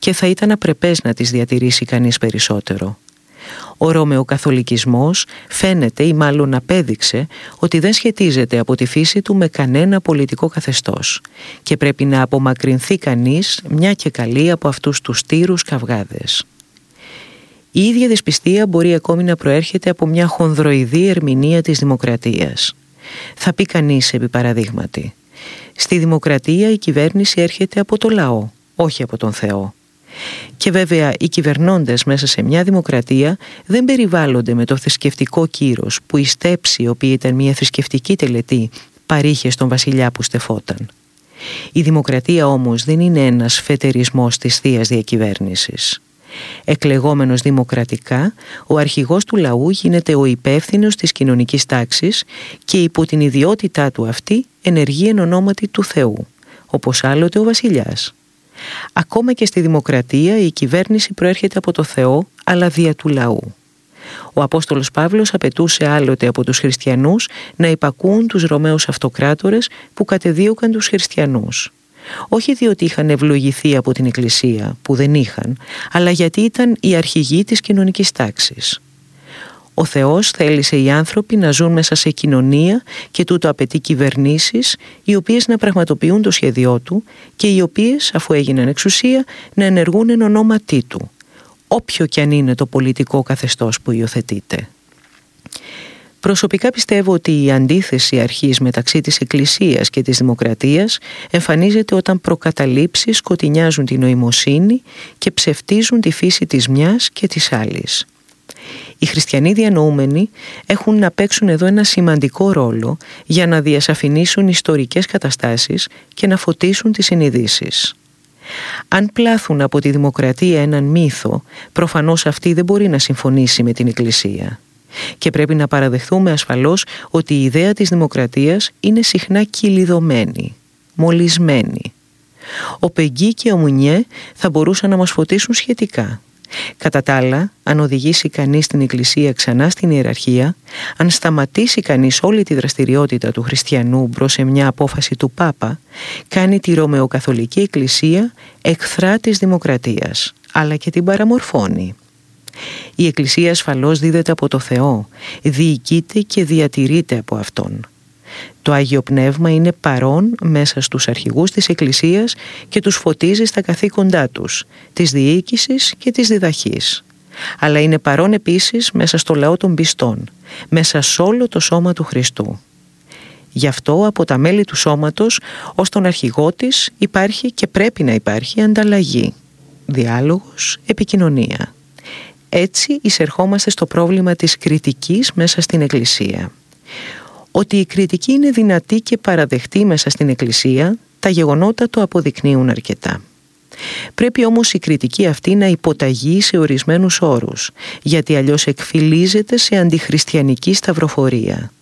και θα ήταν απρεπές να τις διατηρήσει κανείς περισσότερο. Ο ρωμαιοκαθολικισμός φαίνεται ή μάλλον απέδειξε ότι δεν σχετίζεται από τη φύση του με κανένα πολιτικό καθεστώς και πρέπει να απομακρυνθεί κανείς μια και καλή από αυτούς τους τύρους καυγάδες. Η ίδια δυσπιστία μπορεί ακόμη να προέρχεται από μια χονδροειδή ερμηνεία της δημοκρατίας. Θα πει κανείς επί παραδείγματι: στη δημοκρατία η κυβέρνηση έρχεται από το λαό, όχι από τον Θεό. Και βέβαια οι κυβερνώντες μέσα σε μια δημοκρατία δεν περιβάλλονται με το θρησκευτικό κύρος που η στέψη, η οποία ήταν μια θρησκευτική τελετή, παρήχε στον βασιλιά που στεφόταν. Η δημοκρατία όμως δεν είναι ένας φετερισμός της θείας διακυβέρνησης. Εκλεγόμενος δημοκρατικά, ο αρχηγός του λαού γίνεται ο υπεύθυνος της κοινωνικής τάξης και υπό την ιδιότητά του αυτή ενεργεί εν ονόματι του Θεού, όπως άλλοτε ο βασιλιάς. Ακόμα και στη δημοκρατία η κυβέρνηση προέρχεται από το Θεό, αλλά δια του λαού. Ο Απόστολος Παύλος απαιτούσε άλλοτε από τους χριστιανούς να υπακούουν τους Ρωμαίους αυτοκράτορες που κατεδίωκαν τους χριστιανούς. Όχι διότι είχαν ευλογηθεί από την Εκκλησία, που δεν είχαν, αλλά γιατί ήταν οι αρχηγοί της κοινωνικής τάξης. Ο Θεός θέλησε οι άνθρωποι να ζουν μέσα σε κοινωνία και τούτο απαιτεί κυβερνήσεις οι οποίες να πραγματοποιούν το σχέδιό του και οι οποίες, αφού έγιναν εξουσία, να ενεργούν εν ονόματί του, όποιο κι αν είναι το πολιτικό καθεστώς που υιοθετείται. Προσωπικά πιστεύω ότι η αντίθεση αρχής μεταξύ της Εκκλησίας και της Δημοκρατίας εμφανίζεται όταν προκαταλήψεις σκοτεινιάζουν την νοημοσύνη και ψευτίζουν τη φύση της μιας και της άλλης. Οι χριστιανοί διανοούμενοι έχουν να παίξουν εδώ ένα σημαντικό ρόλο για να διασαφηνίσουν ιστορικές καταστάσεις και να φωτίσουν τις συνειδήσεις. Αν πλάθουν από τη δημοκρατία έναν μύθο, προφανώς αυτή δεν μπορεί να συμφωνήσει με την Εκκλησία. Και πρέπει να παραδεχθούμε ασφαλώς ότι η ιδέα της δημοκρατίας είναι συχνά κυλιδωμένη, μολυσμένη. Ο Πεγκί και ο Μουνιέ θα μπορούσαν να μας φωτίσουν σχετικά. Κατά τα άλλα, αν οδηγήσει κανείς την Εκκλησία ξανά στην ιεραρχία, αν σταματήσει κανείς όλη τη δραστηριότητα του χριστιανού μπρος σε μια απόφαση του Πάπα, κάνει τη Ρωμαιοκαθολική Εκκλησία εχθρά της δημοκρατίας, αλλά και την παραμορφώνει. Η Εκκλησία ασφαλώς δίδεται από το Θεό, διοικείται και διατηρείται από Αυτόν. Το Άγιο Πνεύμα είναι παρόν μέσα στους αρχηγούς της Εκκλησίας και τους φωτίζει στα καθήκοντά τους, της διοίκησης και της διδαχής. Αλλά είναι παρόν επίσης μέσα στο λαό των πιστών, μέσα σε όλο το σώμα του Χριστού. Γι' αυτό από τα μέλη του σώματος ως τον αρχηγό της υπάρχει και πρέπει να υπάρχει ανταλλαγή, διάλογος, επικοινωνία. Έτσι εισερχόμαστε στο πρόβλημα της κριτικής μέσα στην Εκκλησία. Ότι η κριτική είναι δυνατή και παραδεχτή μέσα στην Εκκλησία, τα γεγονότα το αποδεικνύουν αρκετά. Πρέπει όμως η κριτική αυτή να υποταγεί σε ορισμένους όρους, γιατί αλλιώς εκφυλίζεται σε αντιχριστιανική σταυροφορία.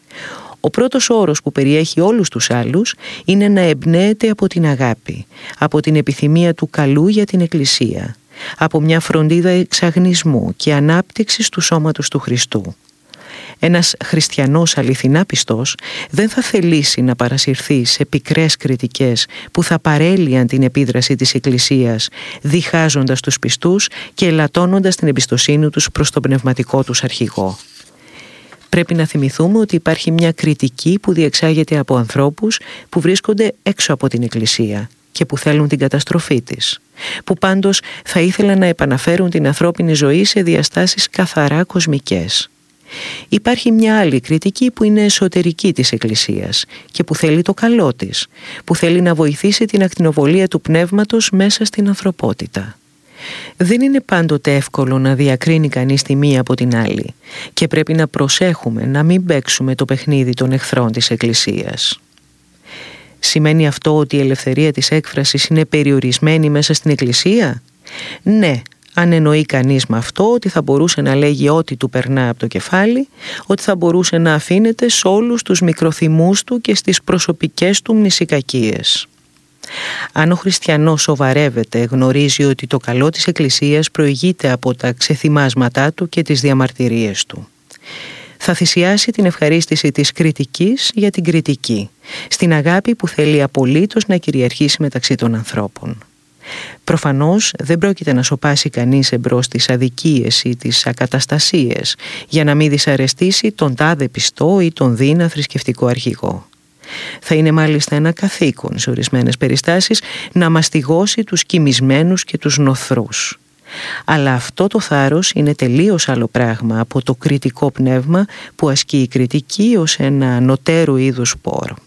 Ο πρώτος όρος που περιέχει όλους τους άλλους είναι να εμπνέεται από την αγάπη, από την επιθυμία του καλού για την Εκκλησία, από μια φροντίδα εξαγνισμού και ανάπτυξης του σώματος του Χριστού. Ένας χριστιανός αληθινά πιστός δεν θα θελήσει να παρασυρθεί σε πικρές κριτικές που θα παρέλυαν την επίδραση της Εκκλησίας, διχάζοντας τους πιστούς και ελαττώνοντας την εμπιστοσύνη τους προς τον πνευματικό τους αρχηγό. Πρέπει να θυμηθούμε ότι υπάρχει μια κριτική που διεξάγεται από ανθρώπους που βρίσκονται έξω από την Εκκλησία και που θέλουν την καταστροφή της, που πάντως θα ήθελαν να επαναφέρουν την ανθρώπινη ζωή σε διαστάσεις καθαρά κοσμικές. Υπάρχει μια άλλη κριτική που είναι εσωτερική της Εκκλησίας και που θέλει το καλό της, που θέλει να βοηθήσει την ακτινοβολία του πνεύματος μέσα στην ανθρωπότητα. Δεν είναι πάντοτε εύκολο να διακρίνει κανείς τη μία από την άλλη και πρέπει να προσέχουμε να μην παίξουμε το παιχνίδι των εχθρών της Εκκλησίας. Σημαίνει αυτό ότι η ελευθερία της έκφρασης είναι περιορισμένη μέσα στην Εκκλησία? Ναι, αν εννοεί κανείς με αυτό ότι θα μπορούσε να λέγει ό,τι του περνά από το κεφάλι, ότι θα μπορούσε να αφήνεται σε όλους τους μικροθυμούς του και στις προσωπικές του μνησικακίες. Αν ο χριστιανός σοβαρεύεται, γνωρίζει ότι το καλό της Εκκλησίας προηγείται από τα ξεθυμάσματά του και τις διαμαρτυρίες του. Θα θυσιάσει την ευχαρίστηση της κριτικής για την κριτική, στην αγάπη που θέλει απολύτως να κυριαρχήσει μεταξύ των ανθρώπων. Προφανώς δεν πρόκειται να σωπάσει κανείς εμπρός τις αδικίες ή τις ακαταστασίες για να μην δυσαρεστήσει τον τάδε πιστό ή τον δίνα θρησκευτικό αρχηγό. Θα είναι μάλιστα ένα καθήκον σε ορισμένες περιστάσεις να μαστιγώσει τους κοιμισμένους και τους νοθρούς. Αλλά αυτό το θάρρος είναι τελείως άλλο πράγμα από το κριτικό πνεύμα που ασκεί η κριτική ως ένα νοτέρου είδους πόρο.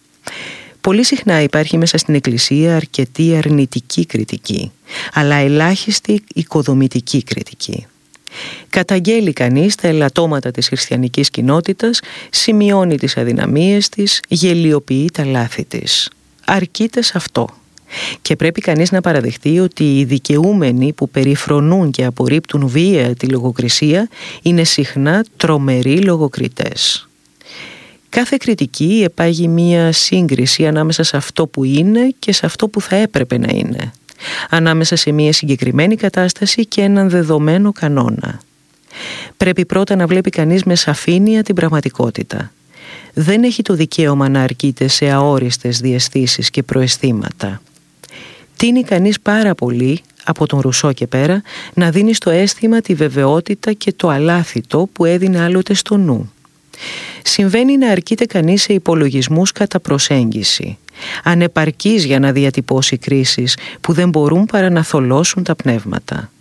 Πολύ συχνά υπάρχει μέσα στην Εκκλησία αρκετή αρνητική κριτική, αλλά ελάχιστη οικοδομητική κριτική. Καταγγέλει κανείς τα ελαττώματα της χριστιανικής κοινότητας, σημειώνει τις αδυναμίες της, γελιοποιεί τα λάθη της. Αρκείται σε αυτό. Και πρέπει κανείς να παραδεχτεί ότι οι δικαιούμενοι που περιφρονούν και απορρίπτουν βία τη λογοκρισία είναι συχνά τρομεροί λογοκριτές. Κάθε κριτική επάγει μία σύγκριση ανάμεσα σε αυτό που είναι και σε αυτό που θα έπρεπε να είναι, ανάμεσα σε μία συγκεκριμένη κατάσταση και έναν δεδομένο κανόνα. Πρέπει πρώτα να βλέπει κανείς με σαφήνεια την πραγματικότητα. Δεν έχει το δικαίωμα να αρκείται σε αόριστες διαισθήσεις και προαισθήματα. Τείνει κανείς πάρα πολύ, από τον Ρουσό και πέρα, να δίνει στο αίσθημα τη βεβαιότητα και το αλάθητο που έδινε άλλοτε στο νου. Συμβαίνει να αρκείται κανείς σε υπολογισμούς κατά προσέγγιση, ανεπαρκής για να διατυπώσει κρίσεις που δεν μπορούν παρά να θολώσουν τα πνεύματα.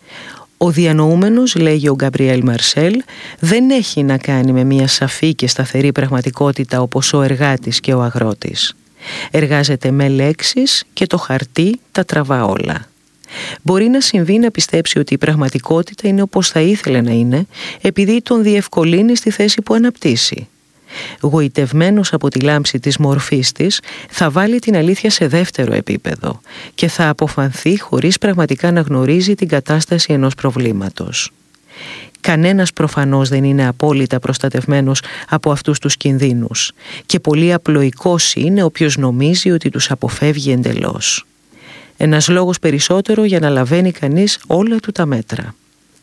Ο διανοούμενος, λέγει ο Γκαμπριέλ Μαρσέλ, δεν έχει να κάνει με μια σαφή και σταθερή πραγματικότητα όπως ο εργάτης και ο αγρότης. Εργάζεται με λέξεις και το χαρτί τα τραβά όλα. Μπορεί να συμβεί να πιστέψει ότι η πραγματικότητα είναι όπως θα ήθελε να είναι, επειδή τον διευκολύνει στη θέση που αναπτύσσει. Γοητευμένος από τη λάμψη της μορφής της, θα βάλει την αλήθεια σε δεύτερο επίπεδο και θα αποφανθεί χωρίς πραγματικά να γνωρίζει την κατάσταση ενός προβλήματος. Κανένας προφανώς δεν είναι απόλυτα προστατευμένος από αυτούς τους κινδύνους και πολύ απλοϊκός είναι όποιος νομίζει ότι τους αποφεύγει εντελώς. Ένας λόγος περισσότερο για να λαβαίνει κανείς όλα του τα μέτρα.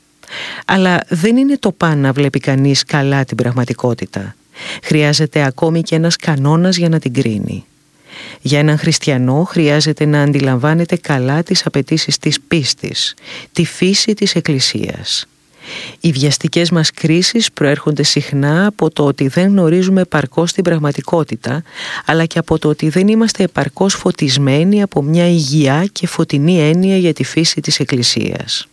Αλλά δεν είναι το παν να βλέπει κανείς καλά την πραγματικότητα. Χρειάζεται ακόμη και ένας κανόνας για να την κρίνει. Για έναν χριστιανό χρειάζεται να αντιλαμβάνεται καλά τις απαιτήσεις της πίστης, τη φύση της Εκκλησίας. Οι βιαστικές μας κρίσεις προέρχονται συχνά από το ότι δεν γνωρίζουμε επαρκώς την πραγματικότητα, αλλά και από το ότι δεν είμαστε επαρκώς φωτισμένοι από μια υγιεινή και φωτεινή έννοια για τη φύση της Εκκλησίας.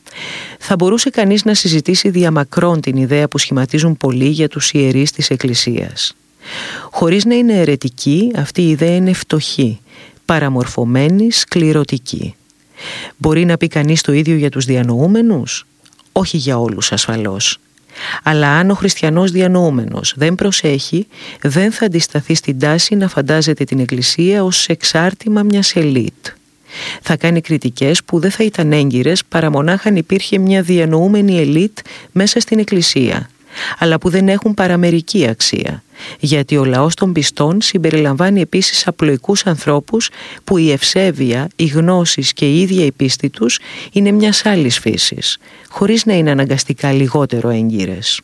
Θα μπορούσε κανείς να συζητήσει διαμακρών την ιδέα που σχηματίζουν πολλοί για τους ιερείς της Εκκλησίας. Χωρίς να είναι αιρετική, αυτή η ιδέα είναι φτωχή, παραμορφωμένη, σκληρωτική. Μπορεί να πει κανείς το ίδιο για τους διανοούμενους? Όχι για όλους ασφαλώς. Αλλά αν ο χριστιανός διανοούμενος δεν προσέχει, δεν θα αντισταθεί στην τάση να φαντάζεται την Εκκλησία ως εξάρτημα μιας ελίτ. Θα κάνει κριτικές που δεν θα ήταν έγκυρες παρά μονάχα αν υπήρχε μια διανοούμενη ελίτ μέσα στην Εκκλησία, αλλά που δεν έχουν παραμερική αξία, γιατί ο λαός των πιστών συμπεριλαμβάνει επίσης απλοϊκούς ανθρώπους που η ευσέβεια, οι γνώσεις και η ίδια η πίστη τους είναι μιας άλλης φύσης, χωρίς να είναι αναγκαστικά λιγότερο έγκυρες.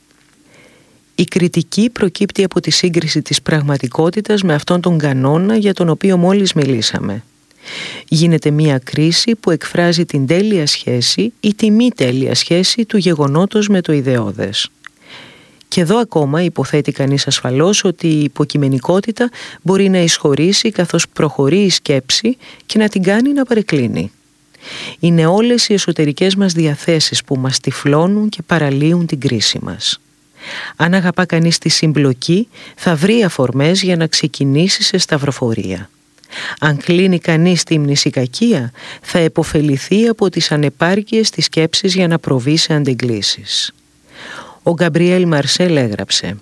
Η κριτική προκύπτει από τη σύγκριση της πραγματικότητας με αυτόν τον κανόνα για τον οποίο μόλις μιλήσαμε. Γίνεται μία κρίση που εκφράζει την τέλεια σχέση ή τη μη τέλεια σχέση του γεγονότος με το ιδεώδες. Και εδώ ακόμα υποθέτει κανείς ασφαλώς ότι η υποκειμενικότητα μπορεί να εισχωρήσει καθώς προχωρεί η σκέψη και να την κάνει να παρεκκλίνει. Είναι όλες οι εσωτερικές μας διαθέσεις που μας τυφλώνουν και παραλύουν την κρίση μας. Αν αγαπά κανείς τη συμπλοκή, θα βρει αφορμές για να ξεκινήσει σε σταυροφορία. Αν κλείνει κανείς τη μνησικακία, θα επωφεληθεί από τις ανεπάρκειες της σκέψης για να προβεί σε αντεγκλήσεις. Ο Γκαμπριέλ Μαρσέλ έγραψε: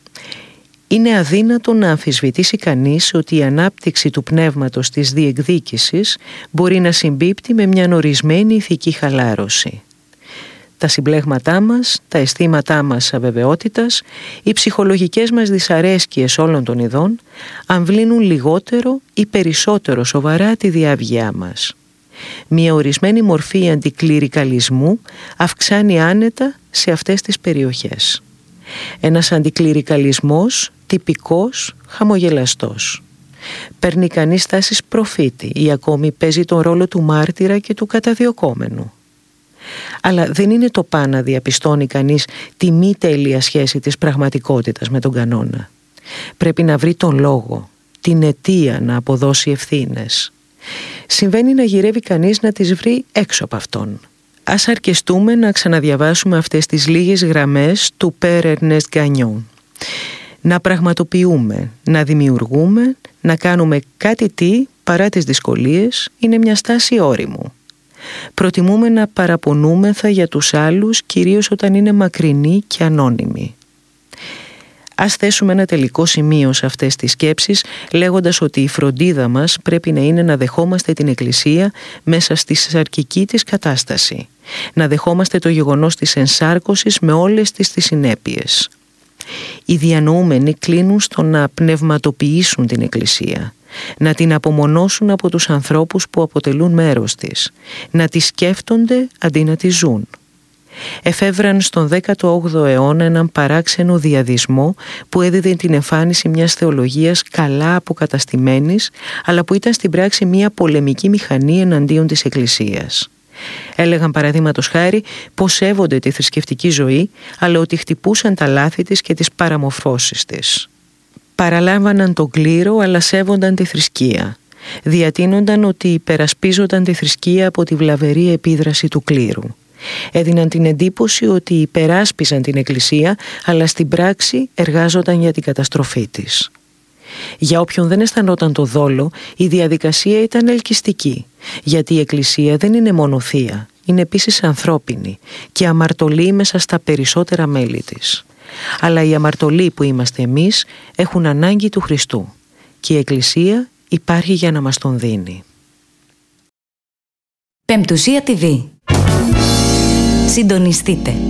«Είναι αδύνατο να αμφισβητήσει κανείς ότι η ανάπτυξη του πνεύματος της διεκδίκησης μπορεί να συμπίπτει με μια ορισμένη ηθική χαλάρωση. Τα συμπλέγματά μας, τα αισθήματά μας αβεβαιότητας, οι ψυχολογικές μας δυσαρέσκειες όλων των ειδών αμβλύνουν λιγότερο ή περισσότερο σοβαρά τη διάβγειά μας. Μια ορισμένη μορφή αντικληρικαλισμού αυξάνει άνετα σε αυτές τις περιοχές. Ένας αντικληρικαλισμός τυπικός, χαμογελαστός. Παίρνει κανείς στάσεις προφήτη ή ακόμη παίζει τον ρόλο του μάρτυρα και του καταδιωκόμενου. Αλλά δεν είναι το παν να διαπιστώνει κανείς τη μη τέλεια σχέση της πραγματικότητας με τον κανόνα. Πρέπει να βρει τον λόγο, την αιτία να αποδώσει ευθύνες. Συμβαίνει να γυρεύει κανείς να τις βρει έξω από αυτόν. Ας αρκεστούμε να ξαναδιαβάσουμε αυτές τις λίγες γραμμές του Père Ernest Gagnon. Να πραγματοποιούμε, να δημιουργούμε, να κάνουμε κάτι τι παρά τις δυσκολίες είναι μια στάση όριμου. Προτιμούμε να παραπονούμεθα για τους άλλους, κυρίως όταν είναι μακρινοί και ανώνυμοι. Ας θέσουμε ένα τελικό σημείο σε αυτές τις σκέψεις, λέγοντας ότι η φροντίδα μας πρέπει να είναι να δεχόμαστε την Εκκλησία μέσα στη σαρκική της κατάσταση. Να δεχόμαστε το γεγονός της ενσάρκωσης με όλες τις συνέπειες. Οι διανοούμενοι κλείνουν στο να πνευματοποιήσουν την Εκκλησία, να την απομονώσουν από τους ανθρώπους που αποτελούν μέρος της, να τη σκέφτονται αντί να τη ζουν. Εφεύραν στον 18ο αιώνα έναν παράξενο διαδισμό που έδιδε την εμφάνιση μιας θεολογίας καλά αποκαταστημένης, αλλά που ήταν στην πράξη μια πολεμική μηχανή εναντίον της Εκκλησίας. Έλεγαν παραδείγματος χάρη πως σέβονται τη θρησκευτική ζωή, αλλά ότι χτυπούσαν τα λάθη της και τις παραμορφώσεις της. Παραλάμβαναν τον κλήρο, αλλά σέβονταν τη θρησκεία. Διατείνονταν ότι υπερασπίζονταν τη θρησκεία από τη βλαβερή επίδραση του κλήρου. Έδιναν την εντύπωση ότι υπεράσπιζαν την Εκκλησία, αλλά στην πράξη εργάζονταν για την καταστροφή της. Για όποιον δεν αισθανόταν το δόλο, η διαδικασία ήταν ελκυστική, γιατί η Εκκλησία δεν είναι μόνο θεία, είναι επίσης ανθρώπινη και αμαρτωλή μέσα στα περισσότερα μέλη της. Αλλά οι αμαρτωλοί που είμαστε εμείς έχουν ανάγκη του Χριστού και η Εκκλησία υπάρχει για να μας τον δίνει. Πεμπτουσία TV. Συντονιστείτε.